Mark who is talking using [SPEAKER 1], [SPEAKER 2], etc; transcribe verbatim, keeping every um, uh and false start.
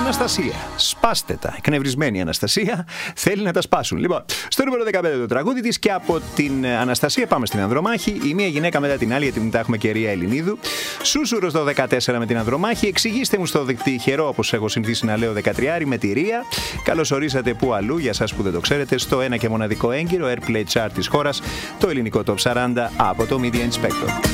[SPEAKER 1] Αναστασία. Σπάστε τα. Εκνευρισμένη Αναστασία θέλει να τα σπάσουν. Λοιπόν, στο νούμερο δεκαπέντε το τραγούδι της και από την Αναστασία πάμε στην Ανδρομάχη. Η μία γυναίκα μετά την άλλη, γιατί μετά έχουμε και Ρία Ελληνίδου. Σούσουρος το δεκατέσσερα με την Ανδρομάχη. Εξηγήστε μου στο τυχερό, όπως έχω συνηθίσει να λέω, δεκατρία με τη Ρία. Καλώς ορίσατε που αλλού, για σας που δεν το ξέρετε, στο ένα και μοναδικό έγκυρο Airplay Chart της χώρας, το ελληνικό Top σαράντα από το Media Inspector.